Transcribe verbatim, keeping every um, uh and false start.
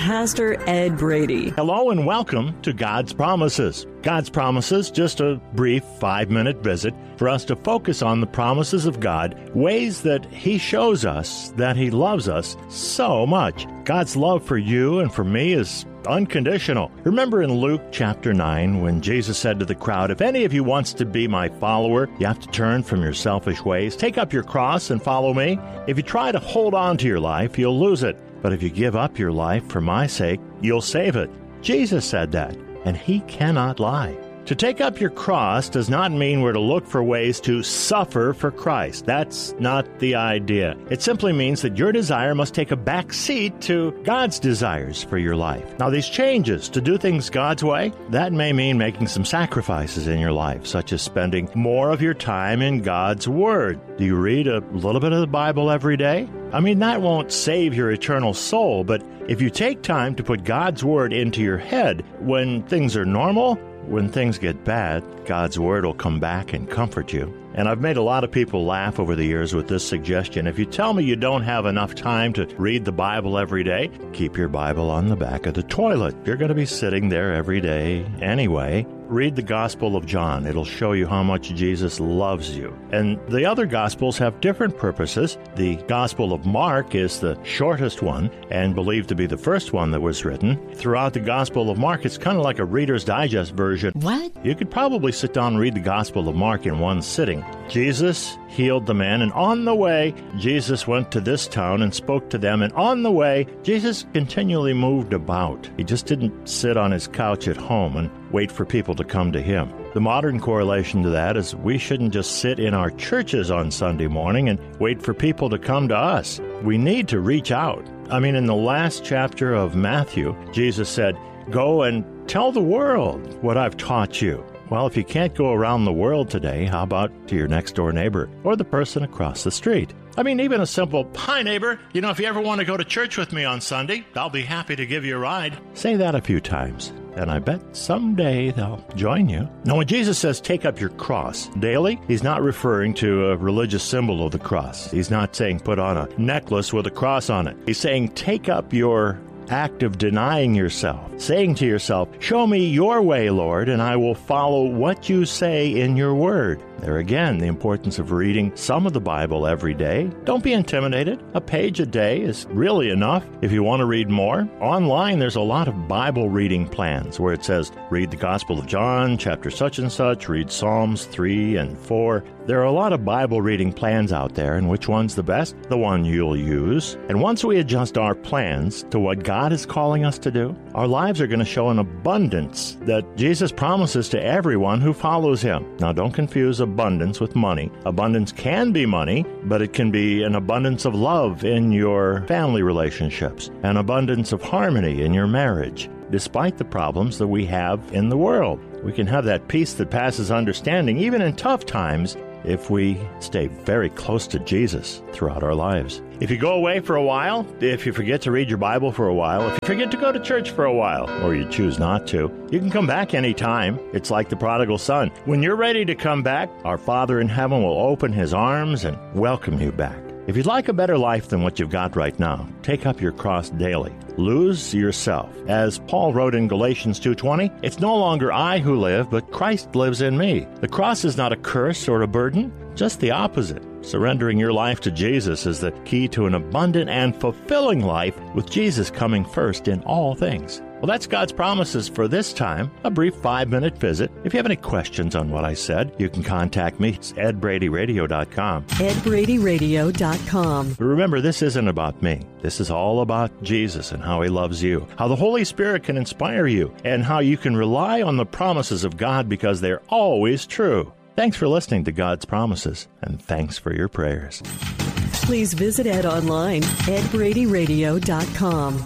Pastor Ed Brady. Hello and welcome to God's Promises. God's Promises, just a brief five-minute visit for us to focus on the promises of God, ways that He shows us that He loves us so much. God's love for you and for me is unconditional. Remember in Luke chapter nine when Jesus said to the crowd, "If any of you wants to be my follower, you have to turn from your selfish ways, take up your cross and follow me. If you try to hold on to your life, you'll lose it. But if you give up your life for my sake, you'll save it." Jesus said that, and He cannot lie. To take up your cross does not mean we're to look for ways to suffer for Christ. That's not the idea. It simply means that your desire must take a back seat to God's desires for your life. Now, these changes to do things God's way, that may mean making some sacrifices in your life, such as spending more of your time in God's Word. Do you read a little bit of the Bible every day? I mean, that won't save your eternal soul, but if you take time to put God's Word into your head when things are normal, when things get bad, God's Word will come back and comfort you. And I've made a lot of people laugh over the years with this suggestion. If you tell me you don't have enough time to read the Bible every day, keep your Bible on the back of the toilet. You're going to be sitting there every day anyway. Read the Gospel of John. It'll show you how much Jesus loves you. And the other Gospels have different purposes. The Gospel of Mark is the shortest one and believed to be the first one that was written. Throughout the Gospel of Mark, it's kind of like a Reader's Digest version. What? You could probably sit down and read the Gospel of Mark in one sitting. Jesus healed the man, and on the way, Jesus went to this town and spoke to them, and on the way, Jesus continually moved about. He just didn't sit on his couch at home and wait for people to come to him. The modern correlation to that is we shouldn't just sit in our churches on Sunday morning and wait for people to come to us. We need to reach out. I mean, in the last chapter of Matthew, Jesus said, "Go and tell the world what I've taught you." Well, if you can't go around the world today, how about to your next-door neighbor or the person across the street? I mean, even a simple, "Hi, neighbor, you know, if you ever want to go to church with me on Sunday, I'll be happy to give you a ride." Say that a few times, and I bet someday they'll join you. Now, when Jesus says take up your cross daily, He's not referring to a religious symbol of the cross. He's not saying put on a necklace with a cross on it. He's saying take up your act of denying yourself, saying to yourself, "Show me your way, Lord, and I will follow what you say in your word." There again, the importance of reading some of the Bible every day. Don't be intimidated. A page a day is really enough. If you want to read more, online there's a lot of Bible reading plans where it says, read the Gospel of John, chapter such and such, read Psalms three and four. There are a lot of Bible reading plans out there, and which one's the best? The one you'll use. And once we adjust our plans to what God is calling us to do, our lives are going to show an abundance that Jesus promises to everyone who follows Him. Now, don't confuse abundance with money. Abundance can be money, but it can be an abundance of love in your family relationships, an abundance of harmony in your marriage. Despite the problems that we have in the world, we can have that peace that passes understanding, even in tough times, if we stay very close to Jesus throughout our lives. If you go away for a while, if you forget to read your Bible for a while, if you forget to go to church for a while, or you choose not to, you can come back anytime. It's like the prodigal son. When you're ready to come back, our Father in heaven will open His arms and welcome you back. If you'd like a better life than what you've got right now, take up your cross daily. Lose yourself. As Paul wrote in Galatians two twenty, "It's no longer I who live, but Christ lives in me." The cross is not a curse or a burden, just the opposite. Surrendering your life to Jesus is the key to an abundant and fulfilling life, with Jesus coming first in all things. Well, that's God's promises for this time, a brief five-minute visit. If you have any questions on what I said, you can contact me. It's ed brady radio dot com. ed brady radio dot com. But remember, this isn't about me. This is all about Jesus and how He loves you, how the Holy Spirit can inspire you, and how you can rely on the promises of God because they're always true. Thanks for listening to God's Promises, and thanks for your prayers. Please visit Ed online, ed brady radio dot com.